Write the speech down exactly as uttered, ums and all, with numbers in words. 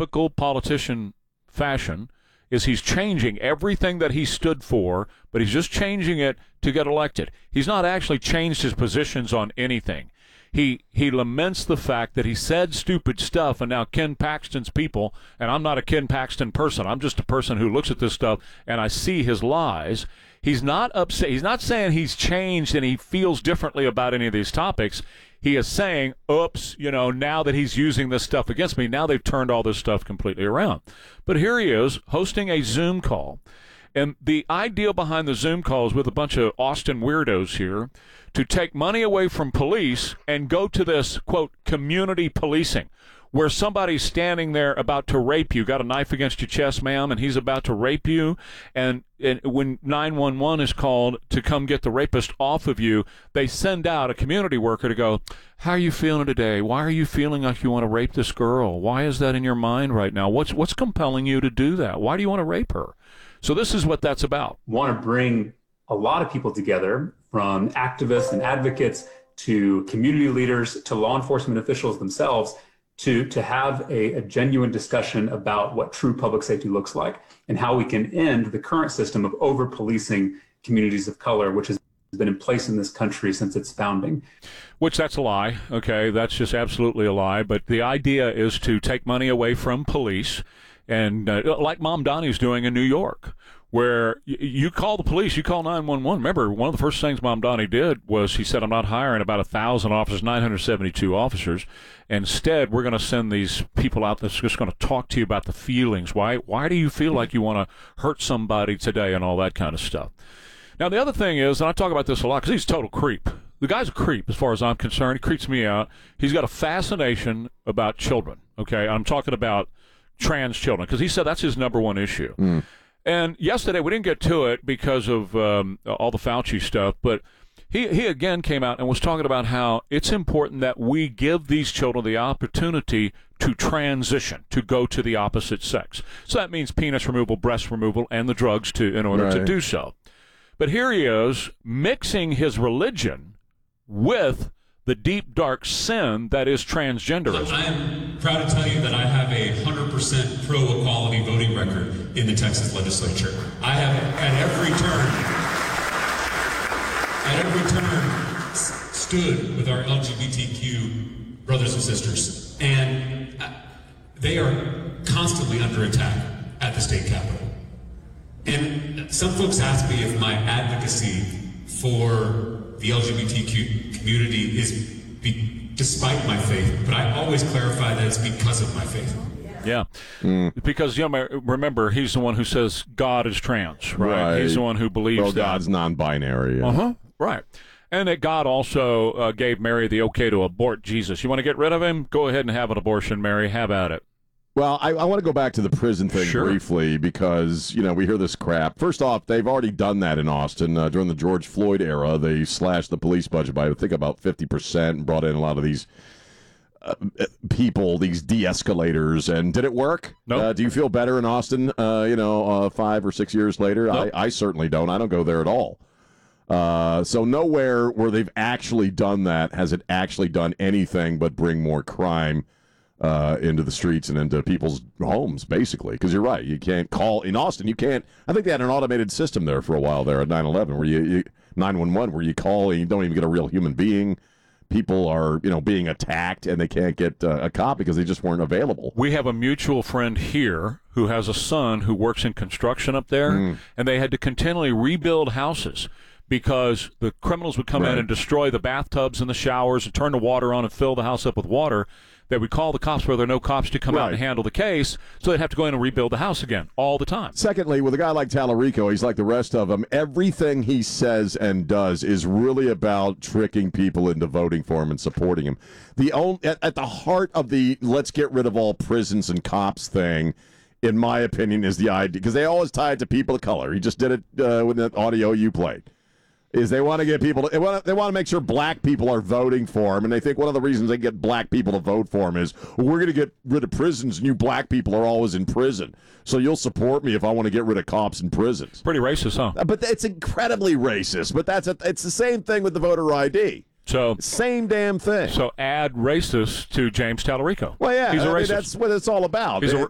typical politician fashion, is he's changing everything that he stood for, but he's just changing it to get elected. He's not actually changed his positions on anything. He he laments the fact that he said stupid stuff, and now Ken Paxton's people, and I'm not a Ken Paxton person, I'm just a person who looks at this stuff, and I see his lies. He's not upset. He's not saying he's changed and he feels differently about any of these topics. He is saying, oops, you know, now that he's using this stuff against me, now they've turned all this stuff completely around. But here he is hosting a Zoom call. And the idea behind the Zoom call is with a bunch of Austin weirdos here to take money away from police and go to this, quote, community policing, where somebody's standing there about to rape you, got a knife against your chest, ma'am, and he's about to rape you. And, and when nine one one is called to come get the rapist off of you, they send out a community worker to go, how are you feeling today? Why are you feeling like you want to rape this girl? Why is that in your mind right now? What's, what's compelling you to do that? Why do you want to rape her? So this is what that's about. Want to bring a lot of people together, from activists and advocates to community leaders to law enforcement officials themselves, to, to have a, a genuine discussion about what true public safety looks like and how we can end the current system of over-policing communities of color, which has been in place in this country since its founding. Which that's a lie, okay? That's just absolutely a lie. But the idea is to take money away from police, and uh, like Mom Donnie's doing in New York, where y- you call the police, you call nine one one. Remember, one of the first things Mom Donnie did was he said, I'm not hiring about one thousand officers, nine hundred seventy-two officers. Instead, we're going to send these people out that's just going to talk to you about the feelings. Why, why do you feel like you want to hurt somebody today and all that kind of stuff? Now, the other thing is, and I talk about this a lot because he's a total creep. The guy's a creep as far as I'm concerned. He creeps me out. He's got a fascination about children, okay? I'm talking about trans children, because he said that's his number one issue. Mm. And yesterday, we didn't get to it because of um, all the Fauci stuff, but he, he again came out and was talking about how it's important that we give these children the opportunity to transition, to go to the opposite sex. So that means penis removal, breast removal, and the drugs to in order right. to do so. But here he is mixing his religion with the deep, dark sin that is transgenderism. I am proud to tell you that I have a one hundred percent pro-equality voting record in the Texas legislature. I have, at every turn, at every turn, s- stood with our L G B T Q brothers and sisters. And they are constantly under attack at the state capitol. And some folks ask me if my advocacy for the L G B T Q community is be, despite my faith, but I always clarify that it's because of my faith. Yeah, mm. because you know, remember, he's the one who says God is trans, right? right. He's the one who believes well, that God's non-binary. Yeah. Uh-huh, right. And that God also uh, gave Mary the okay to abort Jesus. You want to get rid of him? Go ahead and have an abortion, Mary. Have at it. Well, I, I want to go back to the prison thing sure. briefly because, you know, we hear this crap. First off, they've already done that in Austin. Uh, during the George Floyd era, they slashed the police budget by, I think, about fifty percent and brought in a lot of these uh, people, these de-escalators. And did it work? No. Nope. Uh, do you feel better in Austin, uh, you know, uh, five or six years later? Nope. I, I certainly don't. I don't go there at all. Uh, so nowhere where they've actually done that has it actually done anything but bring more crime Uh, into the streets and into people's homes, basically. Because you're right, you can't call in Austin. You can't. I think they had an automated system there for a while there at nine eleven, where you, you nine one one, where you call and you don't even get a real human being. People are, you know, being attacked and they can't get uh, a cop because they just weren't available. We have a mutual friend here who has a son who works in construction up there, mm. and they had to continually rebuild houses because the criminals would come right. in and destroy the bathtubs and the showers and turn the water on and fill the house up with water. They would call the cops where there are no cops to come right. out and handle the case, so they'd have to go in and rebuild the house again all the time. Secondly, with a guy like Tallarico, he's like the rest of them. Everything he says and does is really about tricking people into voting for him and supporting him. The only, at, at the heart of the let's get rid of all prisons and cops thing, in my opinion, is the idea, because they always tie it to people of color. He just did it uh, with that audio you played. Is they want to get people to, they want to, they want to make sure black people are voting for him, and they think one of the reasons they get black people to vote for him is, well, we're going to get rid of prisons, and you black people are always in prison, so you'll support me if I want to get rid of cops in prisons. Pretty racist, huh? But it's incredibly racist. But that's a, it's the same thing with the voter I D. So same damn thing. So add racist to James Tallarico. Well, yeah, he's a I racist. mean, that's what it's all about. He's a